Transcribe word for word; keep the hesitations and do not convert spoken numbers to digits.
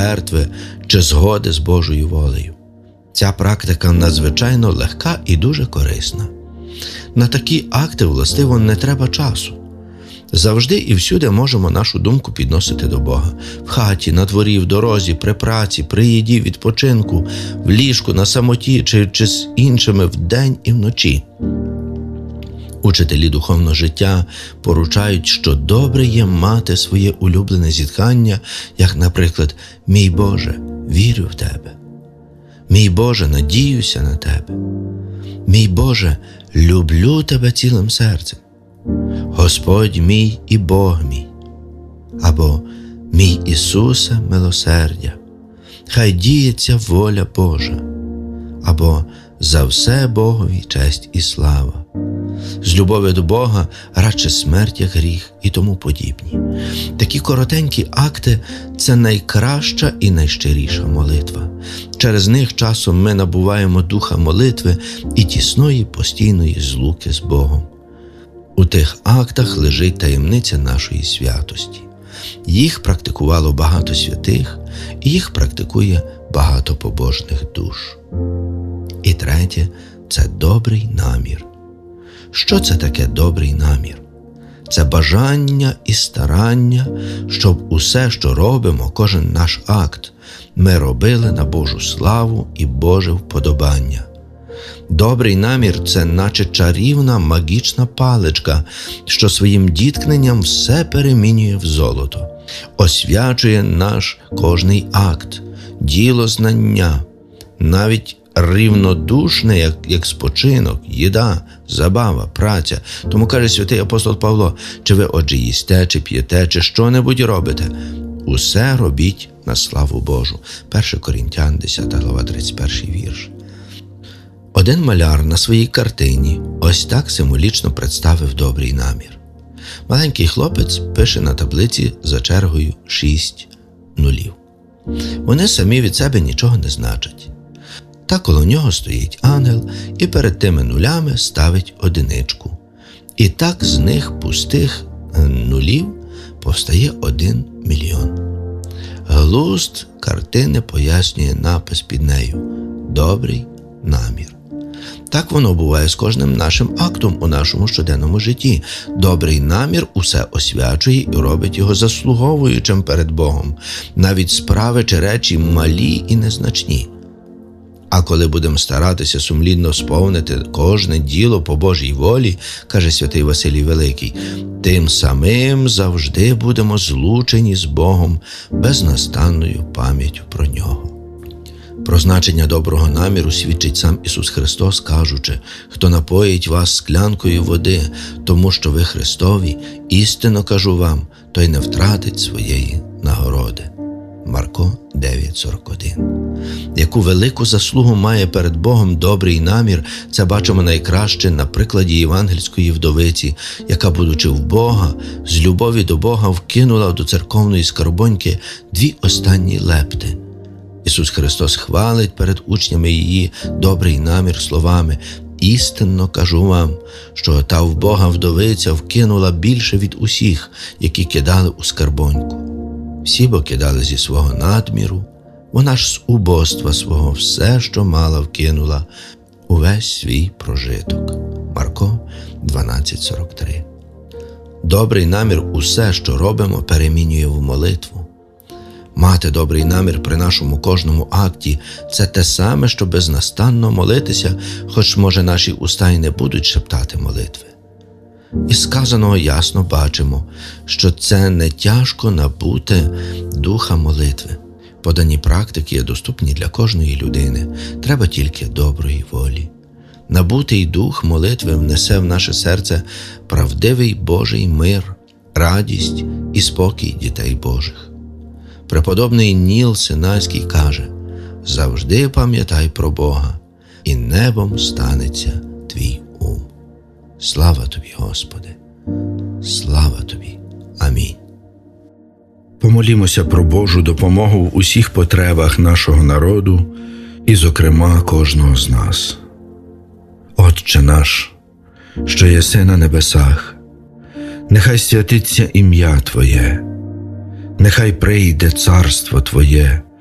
жертви чи згоди з Божою волею. Ця практика надзвичайно легка і дуже корисна. На такі акти, властиво, не треба часу. Завжди і всюди можемо нашу думку підносити до Бога. В хаті, на дворі, в дорозі, при праці, при їді, відпочинку, в ліжку, на самоті чи, чи з іншими вдень і вночі. Учителі духовного життя поручають, що добре є мати своє улюблене зітхання, як, наприклад, «Мій Боже, вірю в Тебе», «Мій Боже, надіюся на Тебе», «Мій Боже, люблю Тебе цілим серцем», «Господь мій і Бог мій», або «Мій Ісусе, милосердя», «Хай діється воля Божа», або «За все Богові честь і слава», «З любові до Бога радше смерть, як гріх» і тому подібні. Такі коротенькі акти – це найкраща і найщиріша молитва. Через них часом ми набуваємо духа молитви і тісної постійної злуки з Богом. У тих актах лежить таємниця нашої святості. Їх практикувало багато святих, і їх практикує багато побожних душ. І третє – це добрий намір. Що це таке добрий намір? Це бажання і старання, щоб усе, що робимо, кожен наш акт, ми робили на Божу славу і Боже вподобання. Добрий намір – це наче чарівна магічна паличка, що своїм діткненням все перемінює в золото, освячує наш кожний акт, діло знання, навіть рівнодушне, як, як спочинок, їда, забава, праця. Тому каже святий апостол Павло: чи ви отже їсте, чи п'єте, чи що-небудь робите, усе робіть на славу Божу. перше Коринтян, десята глава, тридцять перший вірш. Один маляр на своїй картині ось так символічно представив добрий намір. Маленький хлопець пише на таблиці за чергою шість нулів. Вони самі від себе нічого не значать. Та коло нього стоїть ангел і перед тими нулями ставить одиничку. І так з них пустих нулів повстає один мільйон. Глузд картини пояснює напис під нею «Добрий намір». Так воно буває з кожним нашим актом у нашому щоденному житті. Добрий намір усе освячує і робить його заслуговуючим перед Богом, навіть справи чи речі малі і незначні. А коли будемо старатися сумлінно сповнити кожне діло по Божій волі, каже святий Василій Великий, тим самим завжди будемо злучені з Богом безнастанною пам'яттю про Нього. Про значення доброго наміру свідчить сам Ісус Христос, кажучи: «Хто напоїть вас склянкою води, тому що ви Христові, істинно кажу вам, той не втратить своєї нагороди». Марко дев'ять сорок один. Яку велику заслугу має перед Богом добрий намір, це бачимо найкраще на прикладі євангельської вдовиці, яка, будучи в Бога, з любові до Бога вкинула до церковної скарбоньки дві останні лепти. Ісус Христос хвалить перед учнями її добрий намір словами: «Істинно кажу вам, що та в Бога вдовиця вкинула більше від усіх, які кидали у скарбоньку. Всі бо кидали зі свого надміру, вона ж з убоства свого все, що мала, вкинула, увесь свій прожиток». Марко дванадцять сорок три. Добрий намір усе, що робимо, перемінює в молитву. Мати добрий намір при нашому кожному акті – це те саме, що безнастанно молитися, хоч, може, наші уста й не будуть шептати молитви. Із сказаного ясно бачимо, що це не тяжко набути духа молитви. Подані практики є доступні для кожної людини, треба тільки доброї волі. Набутий дух молитви внесе в наше серце правдивий Божий мир, радість і спокій дітей Божих. Преподобний Ніл Синайський каже: «Завжди пам'ятай про Бога, і небом станеться твій ум». Слава тобі, Господи! Слава тобі! Амінь. Помолімося про Божу допомогу в усіх потребах нашого народу і, зокрема, кожного з нас. Отче наш, що єси на небесах, нехай святиться ім'я Твоє, Нехай прийде царство Твоє,